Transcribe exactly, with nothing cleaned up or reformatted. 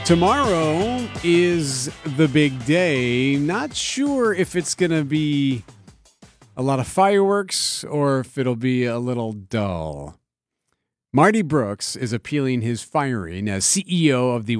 Tomorrow is the big day. Not sure if it's going to be a lot of fireworks or if it'll be a little dull. Marty Brooks is appealing his firing as C E O of the